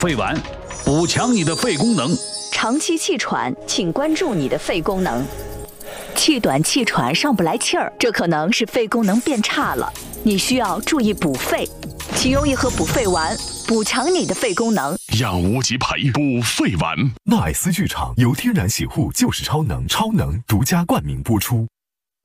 肺丸，补强你的肺功能。 长期气喘，请关注你的肺功能。气短气喘上不来气儿，这可能是肺功能变差了，你需要注意补肺。请用一盒补肺丸，补强你的肺功能。 养无极培补肺丸。 纳爱斯剧场由天然洗护就是超能，超能独家冠名播出。